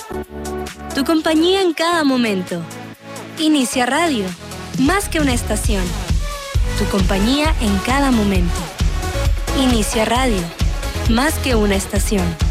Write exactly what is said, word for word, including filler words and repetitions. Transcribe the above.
Tu compañía en cada momento. Inicia Radio, más que una estación. Tu compañía en cada momento. Inicia Radio, más que una estación.